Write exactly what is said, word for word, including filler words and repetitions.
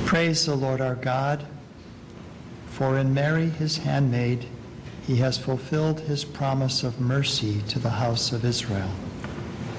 Praise the Lord our God, for in Mary his handmaid he has fulfilled his promise of mercy to the house of Israel.